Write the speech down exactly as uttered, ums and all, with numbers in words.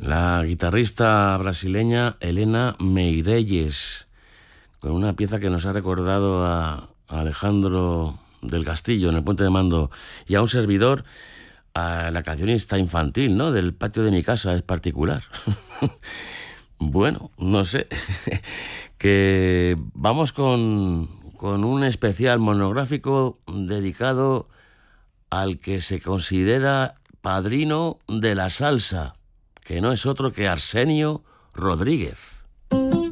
la guitarrista brasileña Helena Meirelles, con una pieza que nos ha recordado a Alejandro del Castillo en El Puente de Mando y a un servidor, a la cancionista infantil, ¿no?, del patio de mi casa es particular. Bueno, no sé, que vamos con, con un especial monográfico dedicado al que se considera padrino de la salsa, que no es otro que Arsenio Rodríguez.